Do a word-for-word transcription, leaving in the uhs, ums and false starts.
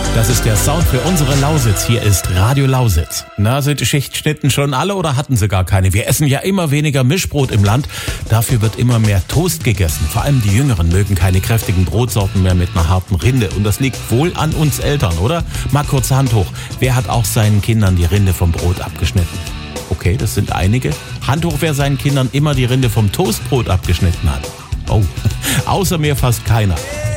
Das ist der Sound für unsere Lausitz. Hier ist Radio Lausitz. Na, sind die Schichtschnitten schon alle oder hatten sie gar keine? Wir essen ja immer weniger Mischbrot im Land. Dafür wird immer mehr Toast gegessen. Vor allem die Jüngeren mögen keine kräftigen Brotsorten mehr mit einer harten Rinde. Und das liegt wohl an uns Eltern, oder? Mal kurz Hand hoch. Wer hat auch seinen Kindern die Rinde vom Brot abgeschnitten? Okay, das sind einige. Hand hoch, wer seinen Kindern immer die Rinde vom Toastbrot abgeschnitten hat. Oh, außer mir fast keiner.